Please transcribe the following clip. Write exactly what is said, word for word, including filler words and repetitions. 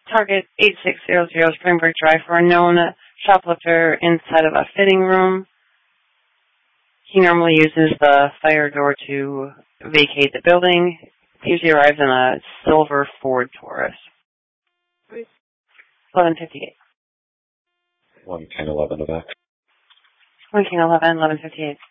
Target eight six zero zero Springbrook Drive for a known shoplifter inside of a fitting room. He normally uses the fire door to vacate the building. He usually arrives in a silver Ford Taurus. eleven fifty-eight. one ten eleven of X. one eleven, eleven fifty-eight.